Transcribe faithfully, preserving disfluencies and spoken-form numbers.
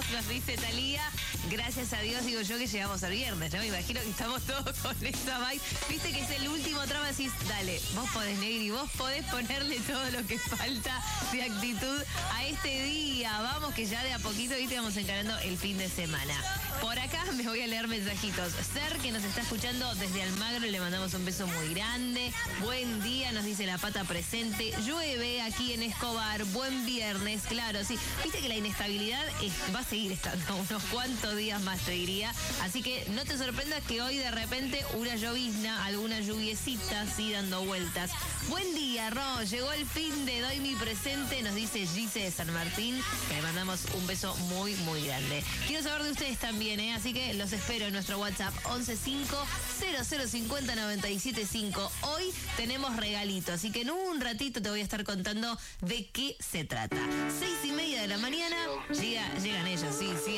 nos dice Talía. Gracias a Dios, digo yo, que llegamos al viernes. Ya me imagino que estamos todos con esa vibe. Viste que es el último tramo, decís, dale, vos podés, Negri, vos podés ponerle todo lo que falta de actitud a este día. Vamos, que ya de a poquito, viste, vamos encarando el fin de semana. Por acá me voy a leer mensajitos. Ser, que nos está escuchando desde Almagro, le mandamos un beso muy grande. Buen día, nos dice La Pata presente. Llueve aquí en Escobar. Buen viernes, claro, sí. Viste que la inestabilidad es, va a seguir estando unos cuantos días más, te diría. Así que no te sorprendas que hoy de repente una llovizna, alguna lluviecita, así dando vueltas. Buen día, Ro. Llegó el fin de Doy mi presente, nos dice Gise de San Martín, que le mandamos un beso muy, muy grande. Quiero saber de ustedes también, ¿eh? Así que los espero en nuestro WhatsApp once cinco cero cero cincuenta noventa y siete cinco. Hoy tenemos regalito, así que en un ratito te voy a estar contando de qué se trata. Seis y media de la mañana, llega, llegan ellos, sí, sí.